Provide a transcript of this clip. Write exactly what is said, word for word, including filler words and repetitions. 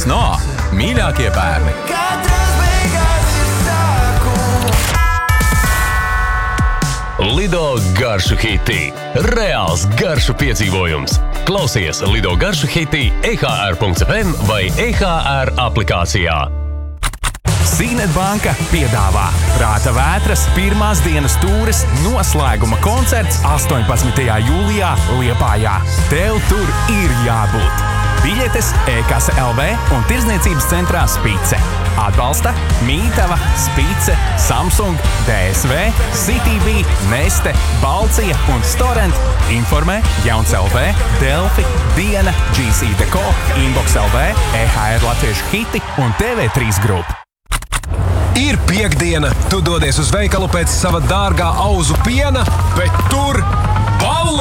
Snow, mīļākie bērni. Lido garšu hiti. Reāls garšu piedzīvojums. Klausies Lido garšu hiti e h r punkts f m vai e h r aplikācijā. Sīnet banka piedāvā Prāta vētras pirmās dienas tūres noslēguma koncerts astoņpadsmitajā jūlijā Liepājā. Tev tur ir jābūt. Biļetes e-kase L V un tirdzniecības centrā Spice. Atbalsta Mītava, Spice, Samsung, D S V, C T V, Neste, Balcija un Storent. Informē Jauns L V, Delfi, Diena, G C Deco, Inbox L V, E H R Latviešu hiti un T V trīs grupa. Ir piektdiena, tu dodies uz veikalu pēc sava dārgā auzu piena, bet tur ballo!